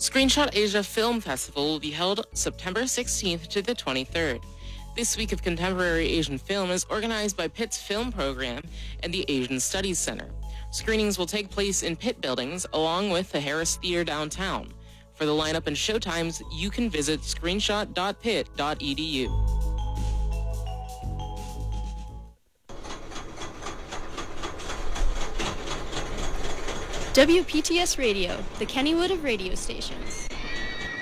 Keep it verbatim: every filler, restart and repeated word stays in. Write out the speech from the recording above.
Screenshot Asia Film Festival will be held September sixteenth to the twenty-third. This week of contemporary Asian film is organized by Pitt's film program and the Asian Studies Center. Screenings will take place in Pitt buildings along with the Harris Theater downtown. For the lineup and showtimes, you can visit screenshot dot pitt dot e d u. W P T S Radio, the Kennywood of radio stations.